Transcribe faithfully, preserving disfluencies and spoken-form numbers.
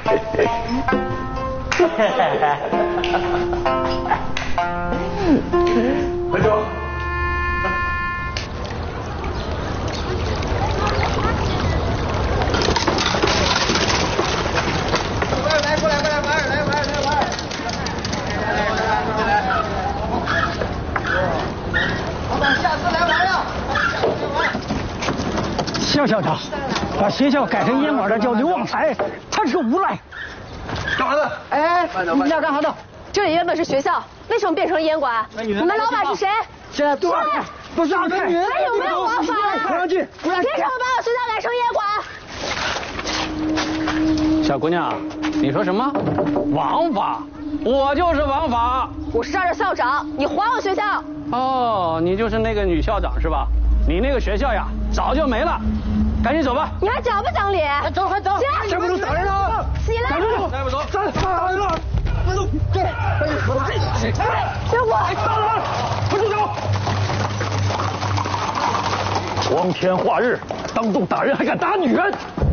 回头。 来，过来，过来，玩，来玩，来玩。老板，下次来玩呀！下次来玩。 肖校长，把学校改成烟馆的叫刘旺财，他是个无赖。 干嘛呢？ 哎，你们俩干啥的？ 这里原本是学校，为什么变成烟馆？你们老板是谁？ 现在多少钱？不是二还有没有王法？ 不让进！ 凭什么把我学校改成烟馆？ 小姑娘，你说什么？王法？我就是王法。 我是这儿的校长，你还我学校。 哦，你就是那个女校长是吧？你那个学校呀，早就没了。赶紧走吧！ 你还讲不讲理？ 走，快走！ 起来！ 这不能打人了！ 起来！ 赶紧走！再不走， 咱打人了！快走！这，赶紧和他！ 师傅！ 打人！快住手！光天化日，当众打人还敢打女人！